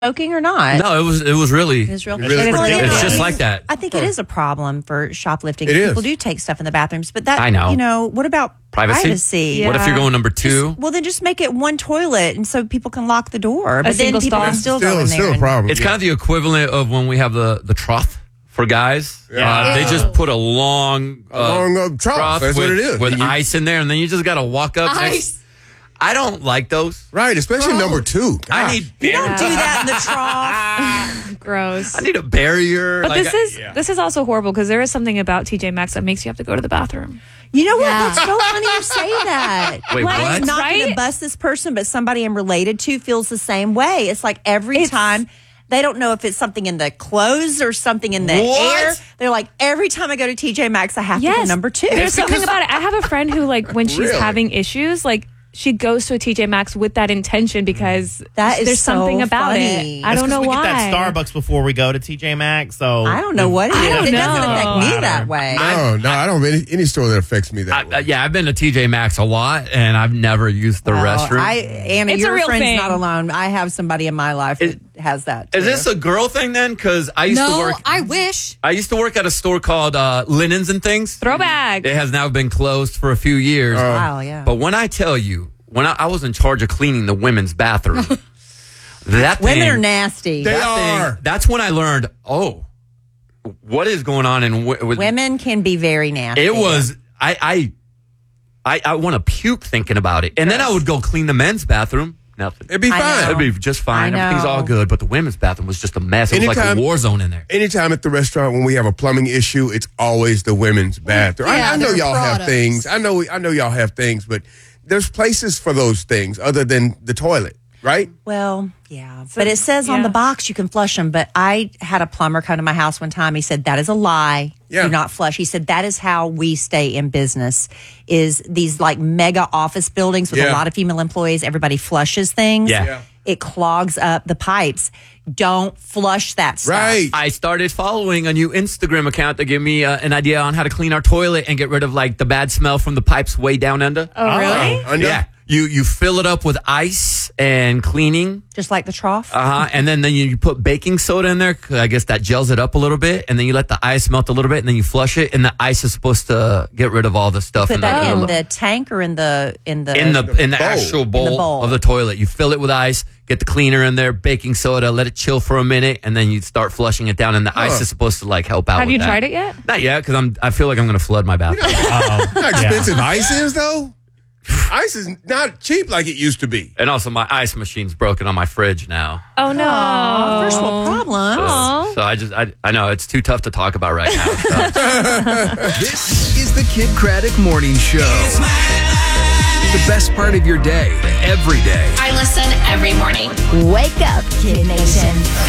joking or not? No, it was really. It's real. It's just like that. I think it is a problem for shoplifting. It is. People do take stuff in the bathrooms, but that I know. what about privacy? What if you're going number 2? Well, then just make it one toilet, and so people can lock the door. But then single people stall. can still go in there. Still a problem. It's kind of the equivalent of when we have the trough for guys. Yeah. They just put a long trough. That's with, what it is. with ice in there, and then you just got to walk up. I don't like those. Right, especially number 2. Gosh. I need You don't do that in the trough. Gross. I need a barrier. But this is also horrible because there is something about TJ Maxx that makes you have to go to the bathroom. You know what? That's so funny you say that. Wait, like, what? I'm not going to bust this person, but somebody I'm related to feels the same way. It's like every time. They don't know if it's something in the clothes or something in the air. They're like, every time I go to TJ Maxx, I have to go number 2. There's something about it. I have a friend who, like, when she's having issues, like, she goes to a TJ Maxx with that intention because there's something about it. I don't know why. We get that Starbucks before we go to TJ Maxx, so I don't know what it is. It doesn't affect me that way. No, I don't have any store that affects me that way. Yeah, I've been to TJ Maxx a lot, and I've never used the restroom. Anna, It's a your real friend's thing. not alone. I have somebody in my life that has that. Is this a girl thing then? Because I used to work. I wish. I used to work at a store called Linens and Things. Throwback. It has now been closed for a few years. Wow, yeah. But when I tell you, when I was in charge of cleaning the women's bathroom, Women are nasty. They are. That's when I learned, what is going on in with Women can be very nasty. It was I want to puke thinking about it, and then I would go clean the men's bathroom. Nothing. It'd be fine. It'd be just fine. I know. Everything's all good. But the women's bathroom was just a mess. It was like a war zone in there. Anytime at the restaurant when we have a plumbing issue, it's always the women's bathroom. Yeah, I know their y'all have products. things. I know y'all have things, but there's places for those things other than the toilet, right? Well, yeah. But it says on the box you can flush them. But I had a plumber come to my house one time. He said, that is a lie. Yeah. Do not flush. He said, that is how we stay in business, is these like mega office buildings with a lot of female employees. Everybody flushes things. Yeah. It clogs up the pipes. Don't flush that stuff. Right. I started following a new Instagram account to give me an idea on how to clean our toilet and get rid of like the bad smell from the pipes way down under. Oh, really? Yeah. You fill it up with ice and cleaning. Just like the trough. And then you put baking soda in there. 'Cause I guess that gels it up a little bit. And then you let the ice melt a little bit. And then you flush it. And the ice is supposed to get rid of all the stuff. Put that in the tank or in the actual bowl of the toilet. You fill it with ice. Get the cleaner in there, baking soda, let it chill for a minute, and then you start flushing it down. And the ice is supposed to like help out. Have with you that. tried it yet? Not yet, because I feel like I'm going to flood my bathroom. You know how expensive ice is, though? Ice is not cheap like it used to be. And also, my ice machine's broken on my fridge now. Oh, no. First world problems. So I know it's too tough to talk about right now. So. This is the Kid Craddock Morning Show. The best part of your day, every day. I listen every morning. Wake up, Kid Nation.